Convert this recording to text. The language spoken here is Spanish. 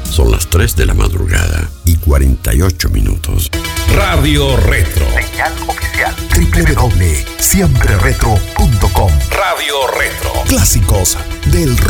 Son las 3 de la madrugada y 48 minutos. Radio Retro. Señal oficial. www.siempreretro.com. Radio Retro. Clásicos del